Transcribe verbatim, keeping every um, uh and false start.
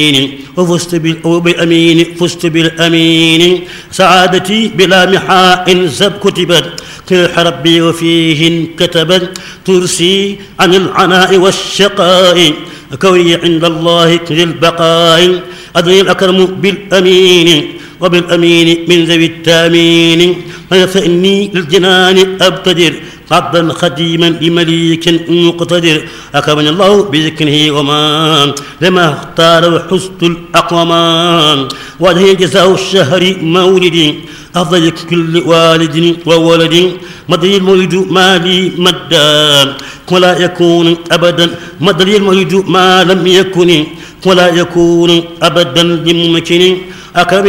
وفزت بالأمين فزت بالأمين سعادتي بلا محاء زب كتبت تلح ربي وفيه كتبت ترسي عن العناء والشقاء كوني عند الله للبقاء أدري الأكرم بالأمين وبالأمين من ذوي التامين فإني للجنان أبتدر عبدا خديما لمليك مقتدر أكرمني الله بذكره وما لما اختار حسن الأقومان وجه جزاء الشهر مولدي أفضل كل والد وولد مدري المولد مالي مدى ولا يكون أبدا مدري المولد ما لم يكن ولا يكون أبدا لممكن أكرم